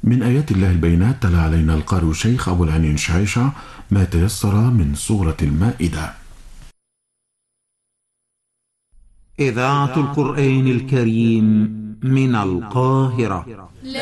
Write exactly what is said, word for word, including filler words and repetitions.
من آيات الله البينات تلا علينا القارئ الشيخ أبو العنين شعيشة ما تيسر من سورة المائدة. إذاعة القرآن الكريم من القاهرة.